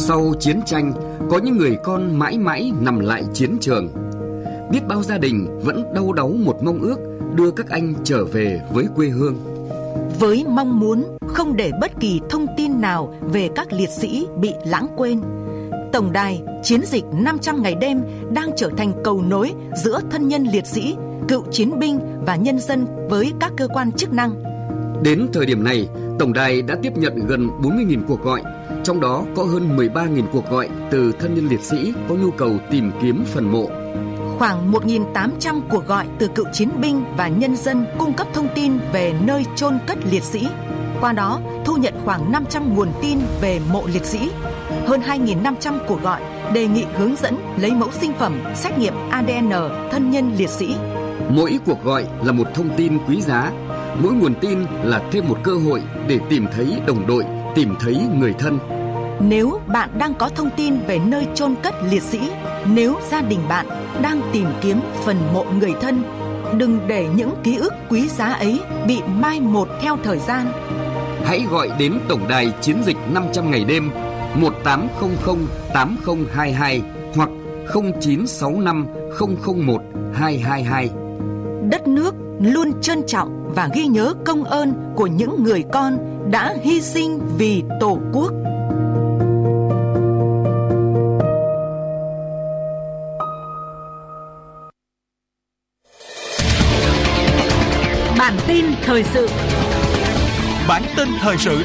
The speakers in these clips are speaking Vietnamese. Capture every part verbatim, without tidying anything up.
Sau chiến tranh, có những người con mãi mãi nằm lại chiến trường. Biết bao gia đình vẫn đau đáu một mong ước đưa các anh trở về với quê hương. Với mong muốn không để bất kỳ thông tin nào về các liệt sĩ bị lãng quên, Tổng đài Chiến dịch năm trăm ngày đêm đang trở thành cầu nối giữa thân nhân liệt sĩ, cựu chiến binh và nhân dân với các cơ quan chức năng. Đến thời điểm này, Tổng đài đã tiếp nhận gần bốn mươi nghìn cuộc gọi, trong đó có hơn mười ba nghìn cuộc gọi từ thân nhân liệt sĩ có nhu cầu tìm kiếm phần mộ. Khoảng một nghìn tám trăm cuộc gọi từ cựu chiến binh và nhân dân cung cấp thông tin về nơi chôn cất liệt sĩ. Qua đó, thu nhận khoảng năm trăm nguồn tin về mộ liệt sĩ. Hơn hai nghìn năm trăm cuộc gọi đề nghị hướng dẫn lấy mẫu sinh phẩm, xét nghiệm a đê en thân nhân liệt sĩ. Mỗi cuộc gọi là một thông tin quý giá. Mỗi nguồn tin là thêm một cơ hội để tìm thấy đồng đội, tìm thấy người thân. Nếu bạn đang có thông tin về nơi chôn cất liệt sĩ, nếu gia đình bạn đang tìm kiếm phần mộ người thân, đừng để những ký ức quý giá ấy bị mai một theo thời gian. Hãy gọi đến Tổng đài Chiến dịch năm trăm ngày đêm một tám không không tám không hai hai hoặc không chín sáu năm không không một hai hai hai. Đất nước luôn trân trọng và ghi nhớ công ơn của những người con đã hy sinh vì Tổ quốc. Bản tin thời sự. Bản tin thời sự.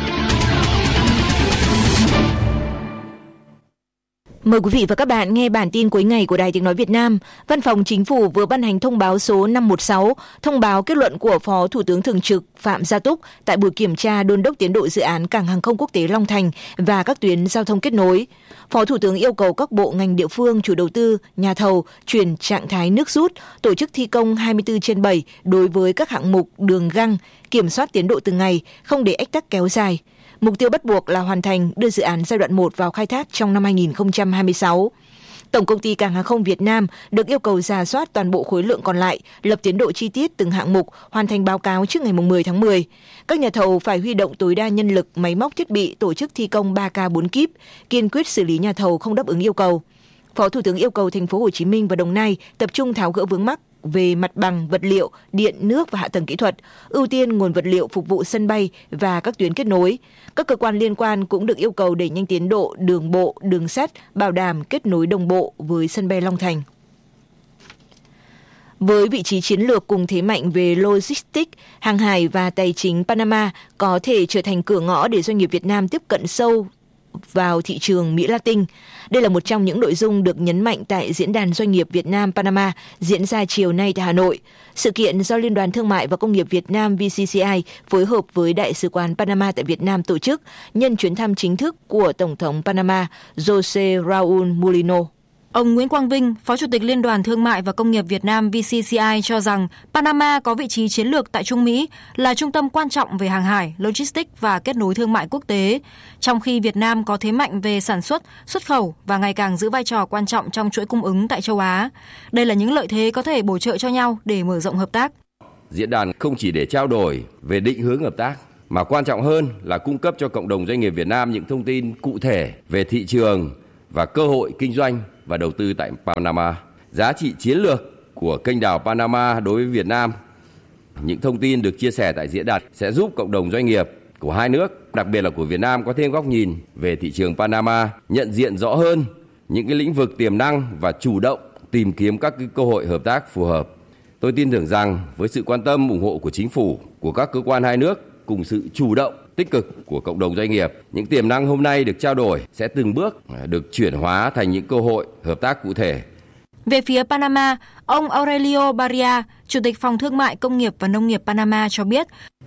Mời quý vị và các bạn nghe bản tin cuối ngày của Đài Tiếng nói Việt Nam. Văn phòng Chính phủ vừa ban hành thông báo số năm một sáu, thông báo kết luận của Phó Thủ tướng Thường trực Phạm Gia Túc tại buổi kiểm tra đôn đốc tiến độ dự án Cảng hàng không quốc tế Long Thành và các tuyến giao thông kết nối. Phó Thủ tướng yêu cầu các bộ ngành địa phương, chủ đầu tư, nhà thầu chuyển trạng thái nước rút, tổ chức thi công hai mươi bốn trên bảy đối với các hạng mục đường găng, kiểm soát tiến độ từng ngày, không để ách tắc kéo dài. Mục tiêu bắt buộc là hoàn thành đưa dự án giai đoạn một vào khai thác trong năm hai nghìn không trăm hai mươi sáu. Tổng công ty Cảng hàng không Việt Nam được yêu cầu rà soát toàn bộ khối lượng còn lại, lập tiến độ chi tiết từng hạng mục, hoàn thành báo cáo trước ngày mười tháng mười. Các nhà thầu phải huy động tối đa nhân lực, máy móc thiết bị, tổ chức thi công ba ca bốn kíp, kiên quyết xử lý nhà thầu không đáp ứng yêu cầu. Phó Thủ tướng yêu cầu thành phố Hồ Chí Minh và Đồng Nai tập trung tháo gỡ vướng mắc về mặt bằng, vật liệu, điện, nước và hạ tầng kỹ thuật, ưu tiên nguồn vật liệu phục vụ sân bay và các tuyến kết nối. Các cơ quan liên quan cũng được yêu cầu đẩy nhanh tiến độ đường bộ, đường sắt, bảo đảm kết nối đồng bộ với sân bay Long Thành. Với vị trí chiến lược cùng thế mạnh về logistics, hàng hải và tài chính, Panama có thể trở thành cửa ngõ để doanh nghiệp Việt Nam tiếp cận sâu vào thị trường Mỹ Latin. Đây là một trong những nội dung được nhấn mạnh tại Diễn đàn Doanh nghiệp Việt Nam Panama diễn ra chiều nay tại Hà Nội. Sự kiện do Liên đoàn Thương mại và Công nghiệp Việt Nam vê xê xê i phối hợp với Đại sứ quán Panama tại Việt Nam tổ chức nhân chuyến thăm chính thức của Tổng thống Panama José Raúl Mulino. Ông Nguyễn Quang Vinh, Phó Chủ tịch Liên đoàn Thương mại và Công nghiệp Việt Nam vê xê xê i cho rằng Panama có vị trí chiến lược tại Trung Mỹ, là trung tâm quan trọng về hàng hải, logistics và kết nối thương mại quốc tế, trong khi Việt Nam có thế mạnh về sản xuất, xuất khẩu và ngày càng giữ vai trò quan trọng trong chuỗi cung ứng tại châu Á. Đây là những lợi thế có thể bổ trợ cho nhau để mở rộng hợp tác. Diễn đàn không chỉ để trao đổi về định hướng hợp tác, mà quan trọng hơn là cung cấp cho cộng đồng doanh nghiệp Việt Nam những thông tin cụ thể về thị trường và cơ hội kinh doanh và đầu tư tại Panama, giá trị chiến lược của kênh đào Panama đối với Việt Nam. Những thông tin được chia sẻ tại diễn đàn sẽ giúp cộng đồng doanh nghiệp của hai nước, đặc biệt là của Việt Nam, có thêm góc nhìn về thị trường Panama, nhận diện rõ hơn những cái lĩnh vực tiềm năng và chủ động tìm kiếm các cái cơ hội hợp tác phù hợp. Tôi tin tưởng rằng với sự quan tâm ủng hộ của chính phủ, của các cơ quan hai nước cùng sự chủ động tích cực của cộng đồng doanh nghiệp, những tiềm năng hôm nay được trao đổi sẽ từng bước được chuyển hóa thành những cơ hội hợp tác cụ thể. Về phía Panama, ông Aurelio Barria, Chủ tịch Phòng Thương mại Công nghiệp và Nông nghiệp Panama cho biết,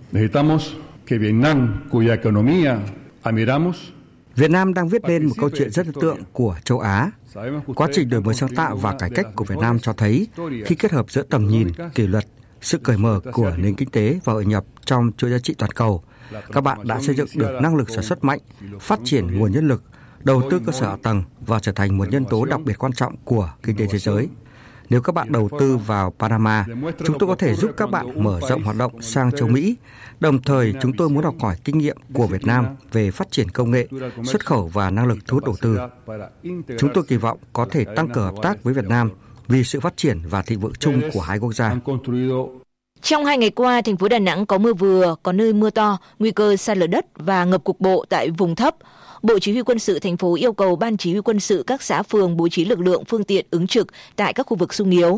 Việt Nam đang viết lên một câu chuyện rất ấn tượng của châu Á. Quá trình đổi mới sáng tạo và cải cách của Việt Nam cho thấy khi kết hợp giữa tầm nhìn, kỷ luật, sự cởi mở của nền kinh tế và hội nhập trong chuỗi giá trị toàn cầu, các bạn đã xây dựng được năng lực sản xuất mạnh, phát triển nguồn nhân lực, đầu tư cơ sở hạ tầng và trở thành một nhân tố đặc biệt quan trọng của kinh tế thế giới. Nếu các bạn đầu tư vào Panama, chúng tôi có thể giúp các bạn mở rộng hoạt động sang châu Mỹ. Đồng thời, chúng tôi muốn học hỏi kinh nghiệm của Việt Nam về phát triển công nghệ, xuất khẩu và năng lực thu hút đầu tư. Chúng tôi kỳ vọng có thể tăng cường hợp tác với Việt Nam vì sự phát triển và thịnh vượng chung của hai quốc gia. Trong hai ngày qua, thành phố Đà Nẵng có mưa vừa, có nơi mưa to, nguy cơ sạt lở đất và ngập cục bộ tại vùng thấp. Bộ Chỉ huy Quân sự thành phố yêu cầu Ban Chỉ huy Quân sự các xã phường bố trí lực lượng phương tiện ứng trực tại các khu vực xung yếu.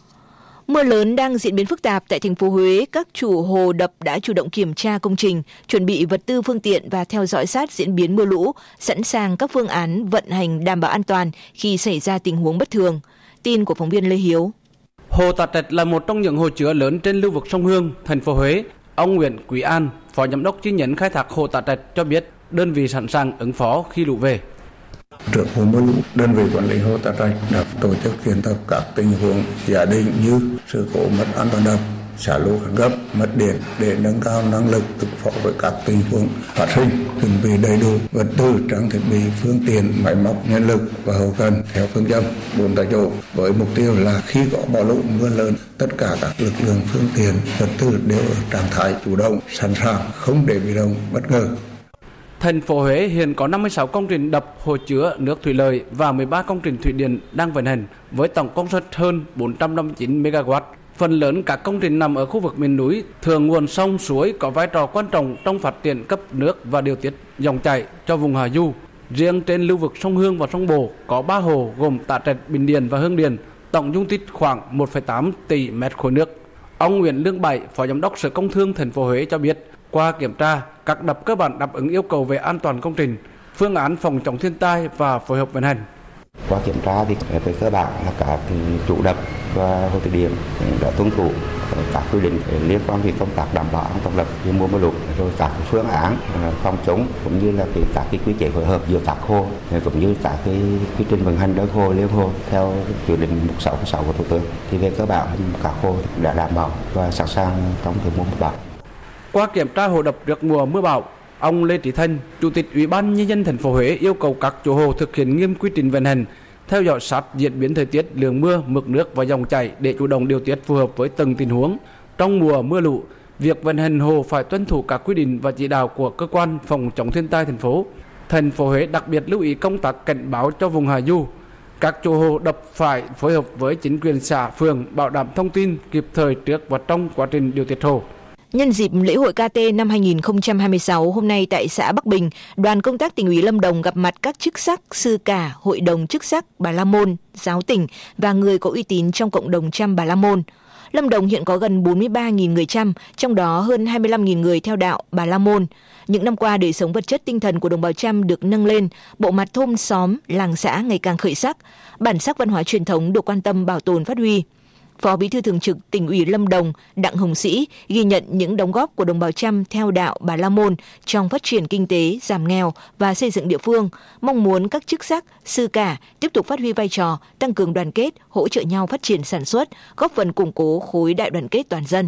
Mưa lớn đang diễn biến phức tạp tại thành phố Huế, các chủ hồ đập đã chủ động kiểm tra công trình, chuẩn bị vật tư phương tiện và theo dõi sát diễn biến mưa lũ, sẵn sàng các phương án vận hành đảm bảo an toàn khi xảy ra tình huống bất thường. Tin của phóng viên Lê Hiếu. Hồ Tà Trạch là một trong những hồ chứa lớn trên lưu vực sông Hương, thành phố Huế. Ông Nguyễn Quý An, Phó Giám đốc chi nhánh khai thác Hồ Tà Trạch cho biết đơn vị sẵn sàng ứng phó khi lũ về. Trước mùa mưa lũ, đơn vị quản lý Hồ Tà Trạch đã tổ chức diễn tập các tình huống giả định như sự cố mất an toàn đập, xả lũ khẩn cấp, mất điện để nâng cao năng lực ứng phó với các tình huống phát sinh, chuẩn bị đầy đủ vật tư, trang thiết bị, phương tiện, máy móc, nhân lực và hậu cần theo phương châm bốn tại chỗ, với mục tiêu là khi có bão lũ mưa lớn, tất cả các lực lượng, phương tiện, vật tư đều ở trạng thái chủ động, sẵn sàng, không để bị động, bất ngờ. Thành phố Huế hiện có năm mươi sáu công trình đập, hồ chứa nước thủy lợi và mười ba công trình thủy điện đang vận hành với tổng công suất hơn bốn trăm năm mươi chín mê ga oát. Phần lớn các công trình nằm ở khu vực miền núi, thượng nguồn sông suối có vai trò quan trọng trong phát triển cấp nước và điều tiết dòng chảy cho vùng hạ du. Riêng trên lưu vực sông Hương và sông Bồ có ba hồ gồm Tà Trạch, Bình Điền và Hương Điền, tổng dung tích khoảng một phẩy tám tỷ mét khối nước. Ông Nguyễn Lương Bảy, Phó Giám đốc Sở Công Thương thành phố Huế cho biết, qua kiểm tra, các đập cơ bản đáp ứng yêu cầu về an toàn công trình, phương án phòng chống thiên tai và phối hợp vận hành. Qua kiểm tra thì về cơ bản là các chủ đập và hồ thủy điện đã tuân thủ các quy định liên quan đến công tác đảm bảo an toàn đập khi mùa mưa lũ, rồi các phương án phòng chống cũng như là các cái quy chế phối hợp giữa các hồ, cũng như các cái quy trình vận hành đơn hồ liên hồ theo quyết định một sáu sáu của Thủ tướng. Thì về cơ bản các hồ đã đảm bảo và sẵn sàng trong thời mùa mưa bão. Qua kiểm tra hồ đập trước mùa mưa bão, ông Lê Trí Thanh, Chủ tịch Ủy ban Nhân dân thành phố Huế yêu cầu các chủ hồ thực hiện nghiêm quy trình vận hành, theo dõi sát diễn biến thời tiết, lượng mưa, mực nước và dòng chảy để chủ động điều tiết phù hợp với từng tình huống. Trong mùa mưa lũ, việc vận hành hồ phải tuân thủ các quy định và chỉ đạo của cơ quan phòng chống thiên tai thành phố. Thành phố Huế đặc biệt lưu ý công tác cảnh báo cho vùng hạ du. Các chủ hồ đập phải phối hợp với chính quyền xã, phường bảo đảm thông tin kịp thời trước và trong quá trình điều tiết hồ. Nhân dịp lễ hội ca tê năm hai không hai sáu, hôm nay tại xã Bắc Bình, đoàn công tác Tỉnh ủy Lâm Đồng gặp mặt các chức sắc, sư cả, hội đồng chức sắc, Bà La Môn, giáo tỉnh và người có uy tín trong cộng đồng Chăm Bà La Môn. Lâm Đồng hiện có gần bốn mươi ba nghìn người Chăm, trong đó hơn hai mươi lăm nghìn người theo đạo Bà La Môn. Những năm qua, đời sống vật chất tinh thần của đồng bào Chăm được nâng lên, bộ mặt thôn xóm, làng xã ngày càng khởi sắc, bản sắc văn hóa truyền thống được quan tâm bảo tồn phát huy. Phó Bí thư Thường trực Tỉnh ủy Lâm Đồng Đặng Hồng Sĩ ghi nhận những đóng góp của đồng bào Chăm theo đạo Bà La Môn trong phát triển kinh tế, giảm nghèo và xây dựng địa phương, mong muốn các chức sắc, sư cả tiếp tục phát huy vai trò, tăng cường đoàn kết, hỗ trợ nhau phát triển sản xuất, góp phần củng cố khối đại đoàn kết toàn dân.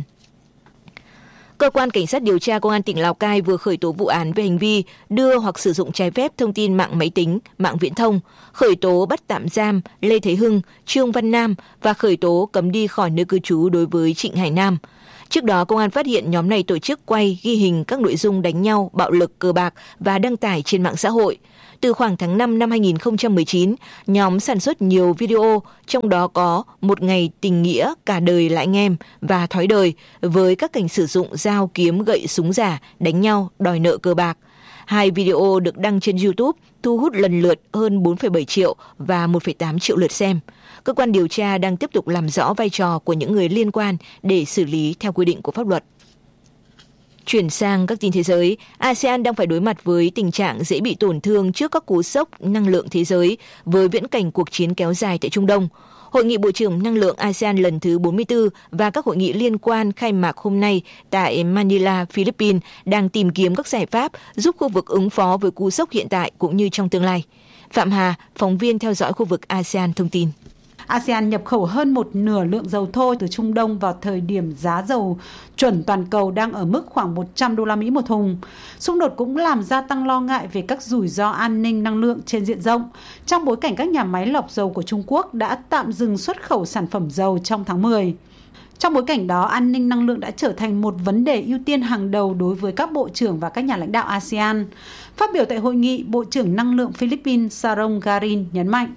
Cơ quan Cảnh sát điều tra Công an tỉnh Lào Cai vừa khởi tố vụ án về hành vi đưa hoặc sử dụng trái phép thông tin mạng máy tính, mạng viễn thông, khởi tố bắt tạm giam Lê Thế Hưng, Trương Văn Nam và khởi tố cấm đi khỏi nơi cư trú đối với Trịnh Hải Nam. Trước đó, công an phát hiện nhóm này tổ chức quay, ghi hình các nội dung đánh nhau, bạo lực, cờ bạc và đăng tải trên mạng xã hội. Từ khoảng tháng năm năm hai không một chín, nhóm sản xuất nhiều video, trong đó có Một ngày tình nghĩa, Cả đời lại anh em và Thói đời, với các cảnh sử dụng dao, kiếm, gậy, súng giả, đánh nhau, đòi nợ cờ bạc. Hai video được đăng trên YouTube, thu hút lần lượt hơn bốn phẩy bảy triệu và một phẩy tám triệu lượt xem. Cơ quan điều tra đang tiếp tục làm rõ vai trò của những người liên quan để xử lý theo quy định của pháp luật. Chuyển sang các tin thế giới, a sê an đang phải đối mặt với tình trạng dễ bị tổn thương trước các cú sốc năng lượng thế giới với viễn cảnh cuộc chiến kéo dài tại Trung Đông. Hội nghị Bộ trưởng Năng lượng a sê an lần thứ bốn mươi tư và các hội nghị liên quan khai mạc hôm nay tại Manila, Philippines đang tìm kiếm các giải pháp giúp khu vực ứng phó với cú sốc hiện tại cũng như trong tương lai. Phạm Hà, phóng viên theo dõi khu vực a sê an thông tin. a sê an nhập khẩu hơn một nửa lượng dầu thô từ Trung Đông vào thời điểm giá dầu chuẩn toàn cầu đang ở mức khoảng một trăm đô la Mỹ một thùng. Xung đột cũng làm gia tăng lo ngại về các rủi ro an ninh năng lượng trên diện rộng, trong bối cảnh các nhà máy lọc dầu của Trung Quốc đã tạm dừng xuất khẩu sản phẩm dầu trong tháng mười. Trong bối cảnh đó, an ninh năng lượng đã trở thành một vấn đề ưu tiên hàng đầu đối với các bộ trưởng và các nhà lãnh đạo a sê an. Phát biểu tại hội nghị, Bộ trưởng Năng lượng Philippines Sarong Garin nhấn mạnh.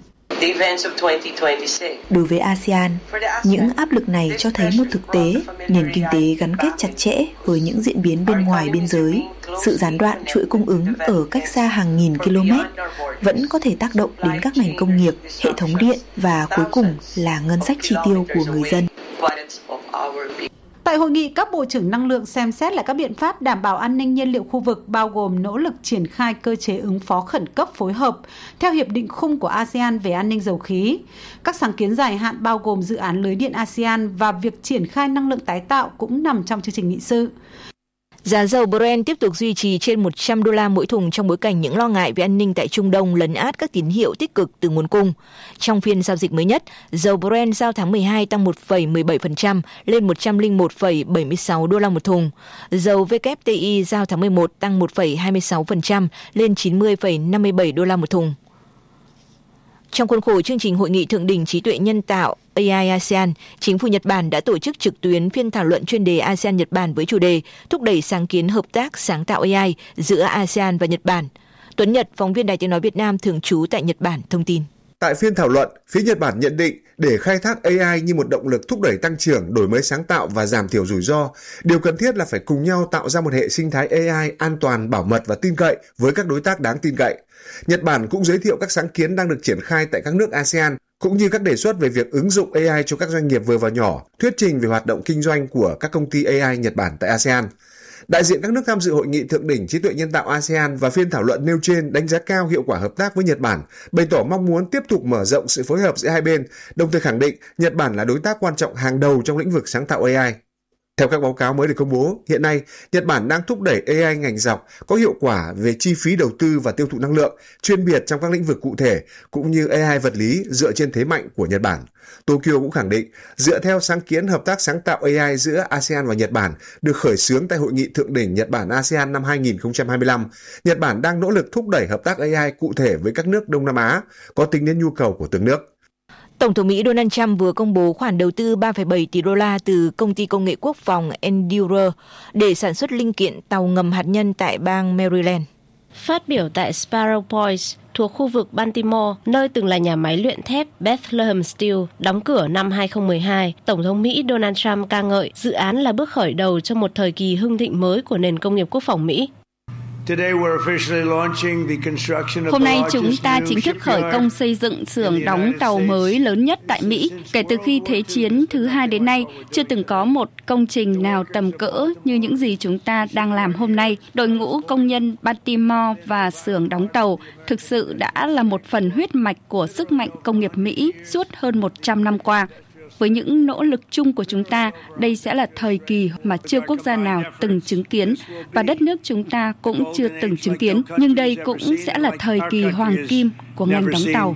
Đối với a sê an, những áp lực này cho thấy một thực tế, nền kinh tế gắn kết chặt chẽ với những diễn biến bên ngoài biên giới. Sự gián đoạn chuỗi cung ứng ở cách xa hàng nghìn km vẫn có thể tác động đến các ngành công nghiệp, hệ thống điện và cuối cùng là ngân sách chi tiêu của người dân. Tại hội nghị, các bộ trưởng năng lượng xem xét lại các biện pháp đảm bảo an ninh nhiên liệu khu vực, bao gồm nỗ lực triển khai cơ chế ứng phó khẩn cấp phối hợp theo hiệp định khung của a sê an về an ninh dầu khí. Các sáng kiến dài hạn bao gồm dự án lưới điện a sê an và việc triển khai năng lượng tái tạo cũng nằm trong chương trình nghị sự. Giá dầu Brent tiếp tục duy trì trên một trăm đô la mỗi thùng trong bối cảnh những lo ngại về an ninh tại Trung Đông lấn át các tín hiệu tích cực từ nguồn cung. Trong phiên giao dịch mới nhất, dầu Brent giao tháng mười hai tăng một phẩy mười bảy phần trăm lên một trăm lẻ một phẩy bảy mươi sáu đô la một thùng. Dầu vê kép tê i giao tháng mười một tăng một phẩy hai mươi sáu phần trăm lên chín mươi phẩy năm mươi bảy đô la một thùng. Trong khuôn khổ chương trình Hội nghị Thượng đỉnh Trí tuệ nhân tạo a i a sê an, chính phủ Nhật Bản đã tổ chức trực tuyến phiên thảo luận chuyên đề a sê an-Nhật Bản với chủ đề thúc đẩy sáng kiến hợp tác sáng tạo a i giữa a sê an và Nhật Bản. Tuấn Nhật, phóng viên Đài Tiếng nói Việt Nam thường trú tại Nhật Bản thông tin. Tại phiên thảo luận, phía Nhật Bản nhận định để khai thác a i như một động lực thúc đẩy tăng trưởng, đổi mới sáng tạo và giảm thiểu rủi ro, điều cần thiết là phải cùng nhau tạo ra một hệ sinh thái a i an toàn, bảo mật và tin cậy với các đối tác đáng tin cậy. Nhật Bản cũng giới thiệu các sáng kiến đang được triển khai tại các nước a sê an, cũng như các đề xuất về việc ứng dụng a i cho các doanh nghiệp vừa và nhỏ, thuyết trình về hoạt động kinh doanh của các công ty a i Nhật Bản tại a sê an. Đại diện các nước tham dự Hội nghị Thượng đỉnh Trí tuệ nhân tạo a sê an và phiên thảo luận nêu trên đánh giá cao hiệu quả hợp tác với Nhật Bản, bày tỏ mong muốn tiếp tục mở rộng sự phối hợp giữa hai bên, đồng thời khẳng định Nhật Bản là đối tác quan trọng hàng đầu trong lĩnh vực sáng tạo a i. Theo các báo cáo mới được công bố, hiện nay, Nhật Bản đang thúc đẩy a i ngành dọc có hiệu quả về chi phí đầu tư và tiêu thụ năng lượng, chuyên biệt trong các lĩnh vực cụ thể, cũng như a i vật lý dựa trên thế mạnh của Nhật Bản. Tokyo cũng khẳng định, dựa theo sáng kiến hợp tác sáng tạo a i giữa a sê an và Nhật Bản được khởi xướng tại Hội nghị Thượng đỉnh Nhật Bản-a sê an năm hai nghìn không trăm hai mươi lăm, Nhật Bản đang nỗ lực thúc đẩy hợp tác a i cụ thể với các nước Đông Nam Á, có tính đến nhu cầu của từng nước. Tổng thống Mỹ Donald Trump vừa công bố khoản đầu tư ba phẩy bảy tỷ đô la từ công ty công nghệ quốc phòng Endure để sản xuất linh kiện tàu ngầm hạt nhân tại bang Maryland. Phát biểu tại Sparrow Point thuộc khu vực Baltimore, nơi từng là nhà máy luyện thép Bethlehem Steel đóng cửa năm hai không một hai, Tổng thống Mỹ Donald Trump ca ngợi dự án là bước khởi đầu cho một thời kỳ hưng thịnh mới của nền công nghiệp quốc phòng Mỹ. Hôm nay chúng ta chính thức khởi công xây dựng xưởng đóng tàu mới lớn nhất tại Mỹ. Kể từ khi Thế chiến thứ hai đến nay, chưa từng có một công trình nào tầm cỡ như những gì chúng ta đang làm hôm nay. Đội ngũ công nhân Baltimore và xưởng đóng tàu thực sự đã là một phần huyết mạch của sức mạnh công nghiệp Mỹ suốt hơn một trăm năm qua. Với những nỗ lực chung của chúng ta, đây sẽ là thời kỳ mà chưa quốc gia nào từng chứng kiến và đất nước chúng ta cũng chưa từng chứng kiến. Nhưng đây cũng sẽ là thời kỳ hoàng kim của ngành đóng tàu.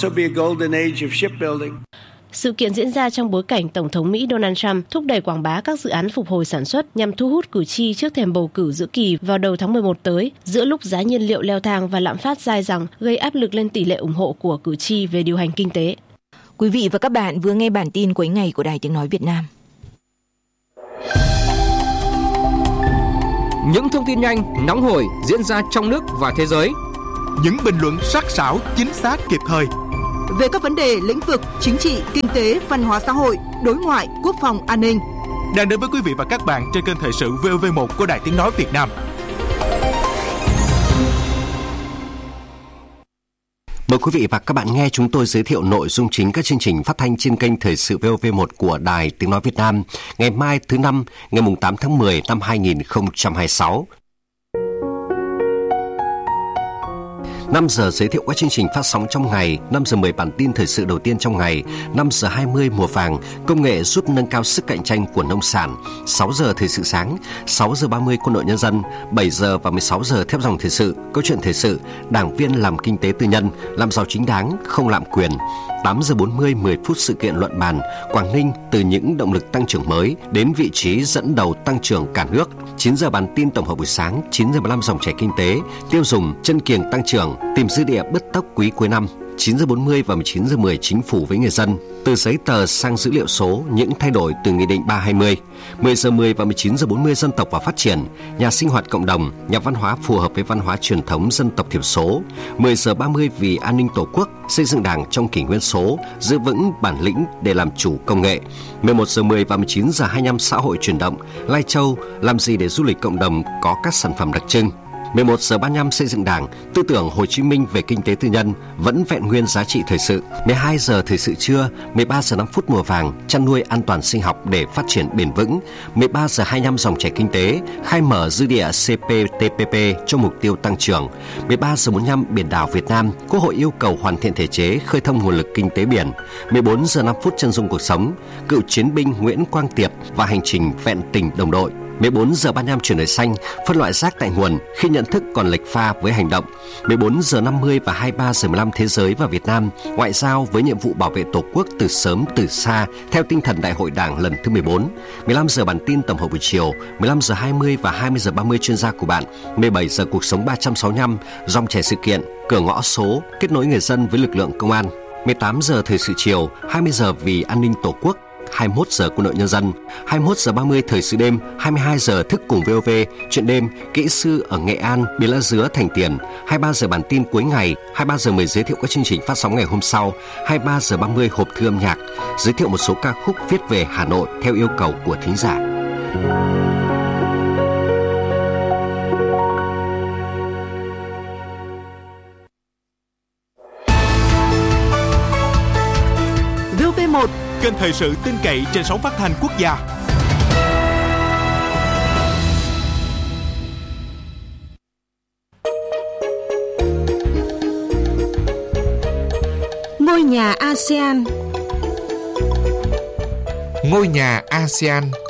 Sự kiện diễn ra trong bối cảnh Tổng thống Mỹ Donald Trump thúc đẩy quảng bá các dự án phục hồi sản xuất nhằm thu hút cử tri trước thềm bầu cử giữa kỳ vào đầu tháng mười một tới, giữa lúc giá nhiên liệu leo thang và lạm phát dai dẳng gây áp lực lên tỷ lệ ủng hộ của cử tri về điều hành kinh tế. Quý vị và các bạn vừa nghe bản tin cuối ngày của Đài Tiếng nói Việt Nam. Những thông tin nhanh, nóng hổi diễn ra trong nước và thế giới. Những bình luận sắc sảo, chính xác, kịp thời. Về các vấn đề lĩnh vực chính trị, kinh tế, văn hóa xã hội, đối ngoại, quốc phòng, an ninh. Đang đến với quý vị và các bạn trên kênh Thời sự vê o vê một của Đài Tiếng nói Việt Nam. Mời quý vị và các bạn nghe chúng tôi giới thiệu nội dung chính các chương trình phát thanh trên kênh Thời sự vê o vê một của Đài Tiếng nói Việt Nam ngày mai thứ năm, ngày tám tháng mười năm hai nghìn không trăm hai mươi sáu. năm giờ giới thiệu các chương trình phát sóng trong ngày, năm giờ mười bản tin thời sự đầu tiên trong ngày, năm giờ hai mươi mùa vàng, công nghệ giúp nâng cao sức cạnh tranh của nông sản, sáu giờ thời sự sáng, sáu giờ ba mươi quân đội nhân dân, bảy giờ và mười sáu giờ thép dòng thời sự, câu chuyện thời sự, đảng viên làm kinh tế tư nhân, làm giàu chính đáng, không lạm quyền. tám giờ bốn mươi, mười phút sự kiện luận bàn, Quảng Ninh từ những động lực tăng trưởng mới đến vị trí dẫn đầu tăng trưởng cả nước. chín giờ bản tin tổng hợp buổi sáng, chín giờ mười lăm dòng chảy kinh tế, tiêu dùng, chân kiềng tăng trưởng, tìm dư địa bứt tốc quý cuối năm. chín giờ bốn mươi và mười chín giờ mười chính phủ với người dân, từ giấy tờ sang dữ liệu số, những thay đổi từ Nghị định ba trăm hai mươi. mười giờ mười và mười chín giờ bốn mươi dân tộc và phát triển, nhà sinh hoạt cộng đồng, nhà văn hóa phù hợp với văn hóa truyền thống dân tộc thiểu số. mười giờ ba mươi vì an ninh tổ quốc, xây dựng Đảng trong kỷ nguyên số, giữ vững bản lĩnh để làm chủ công nghệ. mười một giờ mười và mười chín giờ hai mươi lăm xã hội chuyển động, Lai Châu làm gì để du lịch cộng đồng có các sản phẩm đặc trưng. mười một giờ ba mươi lăm xây dựng Đảng, tư tưởng Hồ Chí Minh về kinh tế tư nhân vẫn vẹn nguyên giá trị thời sự. mười hai giờ thời sự trưa, mười ba giờ năm phút mùa vàng, chăn nuôi an toàn sinh học để phát triển bền vững. mười ba giờ hai mươi lăm dòng chảy kinh tế, khai mở dư địa xê pê tê pê pê cho mục tiêu tăng trưởng. mười ba giờ bốn mươi lăm biển đảo Việt Nam, Quốc hội yêu cầu hoàn thiện thể chế khơi thông nguồn lực kinh tế biển. mười bốn giờ năm phút chân dung cuộc sống, cựu chiến binh Nguyễn Quang Tiệp và hành trình vẹn tình đồng đội. mười bốn giờ ba mươi lăm chuyển đổi xanh, phân loại rác tại nguồn khi nhận thức còn lệch pha với hành động. mười bốn giờ năm mươi và hai mươi ba giờ mười lăm thế giới và Việt Nam, ngoại giao với nhiệm vụ bảo vệ Tổ quốc từ sớm từ xa theo tinh thần Đại hội Đảng lần thứ mười bốn. mười lăm giờ bản tin tổng hợp buổi chiều, mười lăm giờ hai mươi và hai mươi giờ ba mươi chuyên gia của bạn. mười bảy giờ cuộc sống ba trăm sáu mươi lăm, dòng chảy sự kiện, cửa ngõ số, kết nối người dân với lực lượng công an. mười tám giờ thời sự chiều, hai mươi giờ vì an ninh Tổ quốc, hai mươi mốt giờ quân đội nhân dân, hai mươi mốt giờ ba mươi thời sự đêm, hai mươi hai giờ thức cùng vê o vê, chuyện đêm, kỹ sư ở Nghệ An, Bia Lá Dứa, Thành Tiền, hai mươi ba giờ bản tin cuối ngày, hai mươi ba giờ mười giới thiệu các chương trình phát sóng ngày hôm sau, hai mươi ba giờ ba mươi hộp thư âm nhạc, giới thiệu một số ca khúc viết về Hà Nội theo yêu cầu của thính giả. vê o vê một, kênh thời sự tin cậy trên sóng phát thanh quốc gia. Ngôi nhà a sê an. Ngôi nhà a sê an